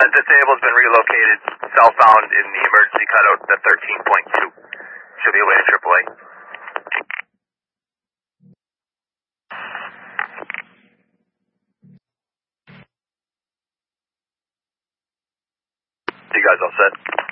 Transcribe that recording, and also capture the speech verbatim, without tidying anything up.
Disabled's been relocated southbound in the emergency cutout at thirteen point two. Should be away to triple A. You guys all set?